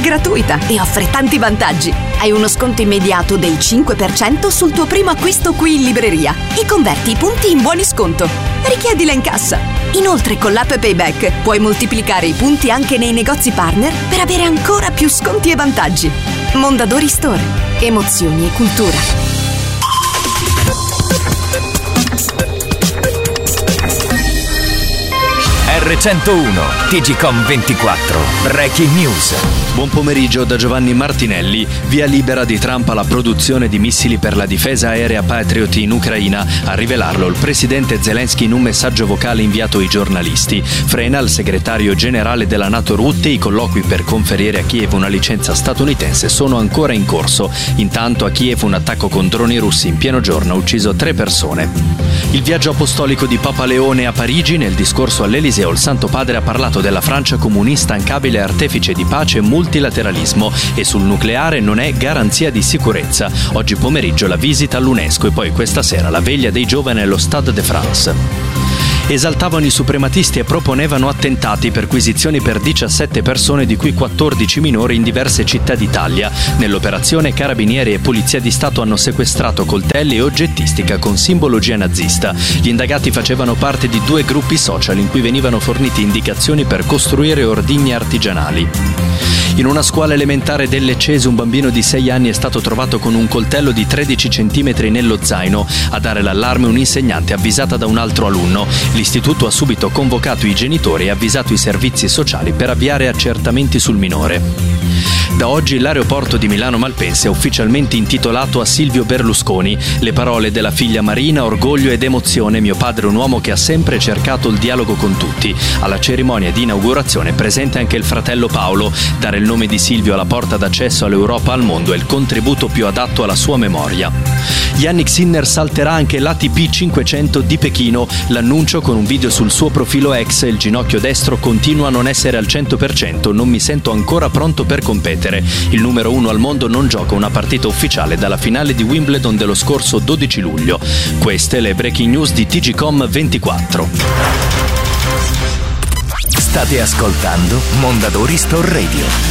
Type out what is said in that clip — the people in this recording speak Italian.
gratuita e offre tanti vantaggi. Hai uno sconto immediato del 5% sul tuo primo acquisto qui in libreria e converti i punti in buoni sconto. Richiedila in cassa. Inoltre con l'app Payback puoi moltiplicare i punti anche nei negozi partner per avere ancora più sconti e vantaggi. Mondadori Store. Emozioni e cultura. R101 TGcom 24 Breaking News. Buon pomeriggio da Giovanni Martinelli. Via libera di Trump alla produzione di missili per la difesa aerea Patriot in Ucraina. A rivelarlo il presidente Zelensky in un messaggio vocale inviato ai giornalisti. Frena il segretario generale della NATO Rutte. I colloqui per conferire a Kiev una licenza statunitense sono ancora in corso. Intanto a Kiev un attacco con droni russi in pieno giorno ha ucciso 3 persone. Il viaggio apostolico di Papa Leone a Parigi. Nel discorso all'Eliseo il Santo Padre ha parlato della Francia come un instancabile artefice di pace e multilateralismo e sul nucleare non è garanzia di sicurezza. Oggi pomeriggio la visita all'UNESCO e poi questa sera la veglia dei giovani allo Stade de France. Esaltavano i suprematisti e proponevano attentati, perquisizioni per 17 persone, di cui 14 minori in diverse città d'Italia. Nell'operazione carabinieri e polizia di Stato hanno sequestrato coltelli e oggettistica con simbologia nazista. Gli indagati facevano parte di 2 gruppi social in cui venivano fornite indicazioni per costruire ordigni artigianali. In una scuola elementare del Leccese un bambino di 6 anni è stato trovato con un coltello di 13 cm nello zaino. A dare l'allarme un'insegnante avvisata da un altro alunno. L'istituto ha subito convocato i genitori e avvisato i servizi sociali per avviare accertamenti sul minore. Da oggi l'aeroporto di Milano Malpensa è ufficialmente intitolato a Silvio Berlusconi. Le parole della figlia Marina, orgoglio ed emozione, mio padre è un uomo che ha sempre cercato il dialogo con tutti. Alla cerimonia di inaugurazione è presente anche il fratello Paolo. Dare il nome di Silvio alla porta d'accesso all'Europa e al mondo è il contributo più adatto alla sua memoria. Yannick Sinner salterà anche l'ATP 500 di Pechino. L'annuncio con un video sul suo profilo ex: il ginocchio destro continua a non essere al 100%, non mi sento ancora pronto per competere. Il numero 1 al mondo non gioca una partita ufficiale dalla finale di Wimbledon dello scorso 12 luglio. Queste le breaking news di TGcom 24. State ascoltando Mondadori Store Radio.